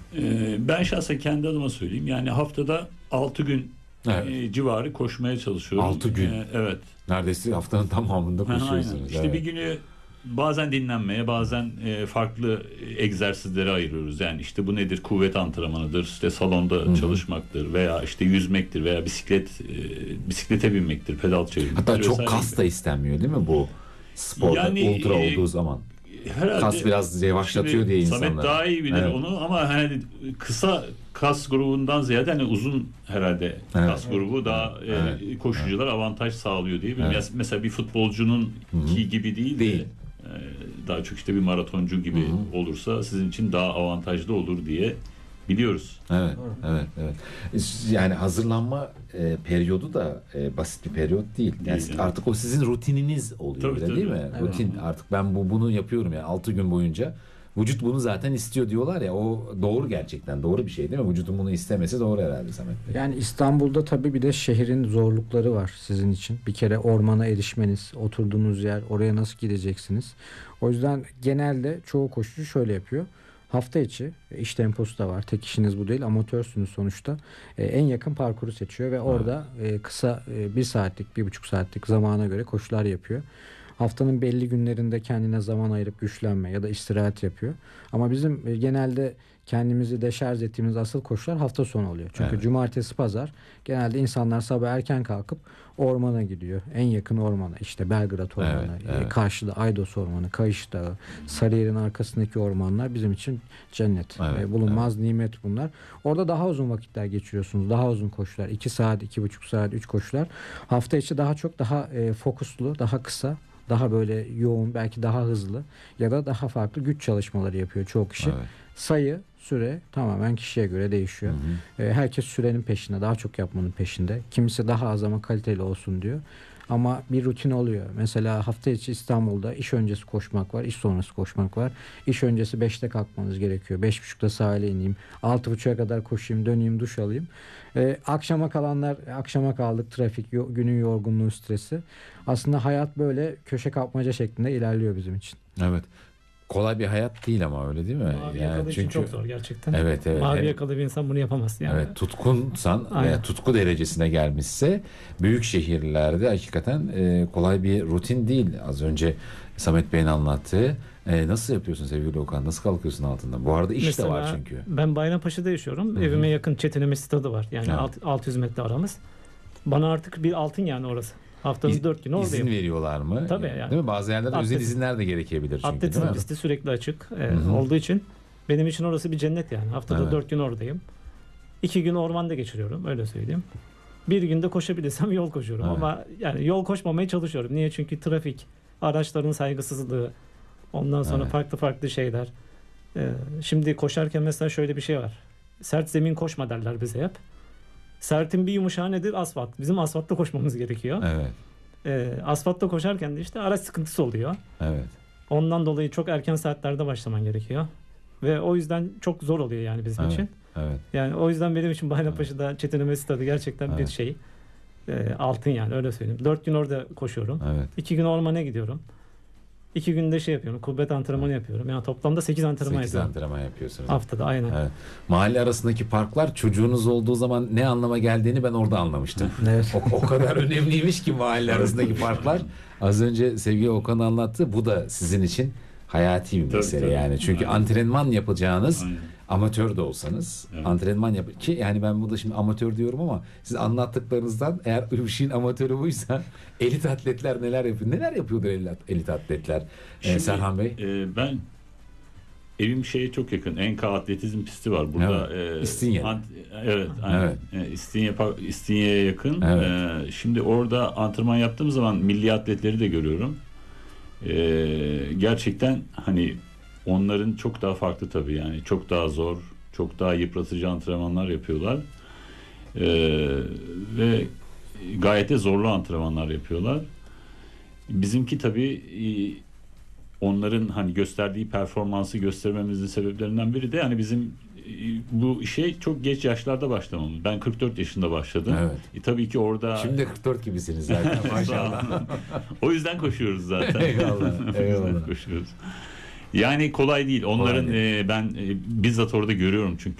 Ben şahsen kendi adıma söyleyeyim. Yani haftada 6 gün civarı koşmaya çalışıyorum. 6 gün. Evet. Neredeyse haftanın tamamında koşuyorsunuz. Aynen. İşte bir günü bazen dinlenmeye, bazen farklı egzersizlere ayırıyoruz. Yani işte bu nedir? Kuvvet antrenmanıdır, işte salonda çalışmaktır veya işte yüzmektir veya bisiklete binmektir, pedal çevirmektir. Hatta çok kas da istenmiyor değil mi bu sporda, yani, ultra olduğu zaman? Herhalde, kas biraz yavaşlatıyor diye insanlar. Samet daha iyi bilir onu ama hani kısa kas grubundan ziyade hani uzun herhalde kas grubu daha koşucular avantaj sağlıyor diye. Mesela bir futbolcunun gibi değil. Daha çok işte bir maratoncu gibi olursa sizin için daha avantajlı olur diye biliyoruz. Evet. Yani hazırlanma periyodu da basit bir periyot değil. Yani artık o sizin rutininiz oluyor, tabii, değil mi? Evet. Rutin, artık ben bunu yapıyorum yani 6 gün boyunca. Vücut bunu zaten istiyor diyorlar ya, o doğru, gerçekten doğru bir şey değil mi? Vücudun bunu istemesi doğru herhalde Samet Bey. Yani İstanbul'da tabii bir de şehrin zorlukları var sizin için. Bir kere ormana erişmeniz, oturduğunuz yer, oraya nasıl gideceksiniz? O yüzden genelde çoğu koşucu şöyle yapıyor. Hafta içi iş temposu da var. Tek işiniz bu değil. Amatörsünüz sonuçta. En yakın parkuru seçiyor ve orada kısa 1 saatlik, 1,5 saatlik zamana göre koşular yapıyor. Haftanın belli günlerinde kendine zaman ayırıp güçlenme ya da istirahat yapıyor. Ama bizim genelde kendimizi deşarj ettiğimiz asıl koşular hafta sonu oluyor. Çünkü cumartesi, pazar genelde insanlar sabah erken kalkıp ormana gidiyor. En yakın ormana, işte Belgrad Ormanı, karşıda Aydos Ormanı, Kayış Dağı, Sarıyer'in arkasındaki ormanlar bizim için cennet. Bulunmaz nimet bunlar. Orada daha uzun vakitler geçiriyorsunuz. Daha uzun koşular. 2 saat, 2,5 saat, 3 koşular. Hafta içi daha çok fokuslu, daha kısa, daha böyle yoğun, belki daha hızlı ya da daha farklı güç çalışmaları yapıyor çoğu kişi. Sayı, süre tamamen kişiye göre değişiyor. Herkes sürenin peşinde, daha çok yapmanın peşinde. Kimisi daha az ama kaliteli olsun diyor. Ama bir rutin oluyor. Mesela hafta içi İstanbul'da iş öncesi koşmak var, iş sonrası koşmak var. İş öncesi 5'te kalkmanız gerekiyor. 5.30'da sahile ineyim, 6.30'a kadar koşayım, döneyim, duş alayım. Akşama kalanlar, akşama kaldık, trafik, günün yorgunluğu, stresi. Aslında hayat böyle köşe kapmaca şeklinde ilerliyor bizim için. Evet. Kolay bir hayat değil ama, öyle değil mi? Mavi yakalı için çok zor gerçekten. Evet. Mavi yakalı bir insan bunu yapamaz yani. Evet, tutkunsan veya tutku derecesine gelmişse büyük şehirlerde hakikaten kolay bir rutin değil. Az önce Samet Bey'in anlattığı. Nasıl yapıyorsun sevgili Okan? Nasıl kalkıyorsun altından? Bu arada iş mesela, de var çünkü. Ben Bayrampaşa'da yaşıyorum. Evime yakın Çetineme stadı var. Yani 600 metre aramız. Bana artık bir altın yani orası. Haftanın 4 günü oradayım. İzin veriyorlar mı? Tabii yani. Değil mi? Bazı yerlerde özel izinler de gerekebilir çünkü. Atletizm pisti sürekli açık olduğu için benim için orası bir cennet yani. Haftada 4 gün oradayım. 2 gün ormanda geçiriyorum, öyle söyleyeyim. Bir günde koşabilirsem yol koşuyorum ama yani yol koşmamaya çalışıyorum. Niye? Çünkü trafik, araçların saygısızlığı, ondan sonra farklı şeyler. Şimdi koşarken mesela şöyle bir şey var. Sert zemin koşma derler bize hep. Sertin bir yumuşağı nedir? Asfalt. Bizim asfaltta koşmamız gerekiyor. Asfaltta koşarken de işte araç sıkıntısı oluyor. Ondan dolayı çok erken saatlerde başlaman gerekiyor. Ve o yüzden çok zor oluyor yani bizim için. Yani o yüzden benim için Bayrampaşa'da Çetineme stadı gerçekten bir şey. Altın yani, öyle söyleyeyim. 4 gün orada koşuyorum. 2 gün ormana gidiyorum. 2 günde yapıyorum. Kuvvet antrenmanı yapıyorum. Yani toplamda 8 antrenman yapıyorum. 8 antrenman yapıyorsunuz. Haftada aynen. Mahalle arasındaki parklar, çocuğunuz olduğu zaman ne anlama geldiğini ben orada anlamıştım. O kadar önemliymiş ki mahalle arasındaki parklar. Az önce sevgili Okan anlattı. Bu da sizin için hayati bir mesele yani. Çünkü antrenman yapacağınız, amatör de olsanız antrenman ki yani ben burada şimdi amatör diyorum ama siz anlattıklarınızdan, eğer işin amatörü buysa, elit atletler neler yapıyor? Neler yapıyordur elit atletler? Şimdi, Serhan Bey. Ben evim çok yakın. Enka atletizm pisti var burada. İstinye. İstinye'ye yakın. Şimdi orada antrenman yaptığım zaman milli atletleri de görüyorum. Gerçekten hani onların çok daha farklı tabii, yani çok daha zor, çok daha yıpratıcı antrenmanlar yapıyorlar. Ve gayet de zorlu antrenmanlar yapıyorlar. Bizimki tabii onların hani gösterdiği performansı göstermemizin sebeplerinden biri de hani bizim bu çok geç yaşlarda başlamamız. Ben 44 yaşında başladım. Tabii ki orada... Şimdi 44 gibisiniz zaten maşallah. O yüzden koşuyoruz zaten. Eyvallah. Koşuyoruz. Yani kolay değil. Onların ben bizzat orada görüyorum çünkü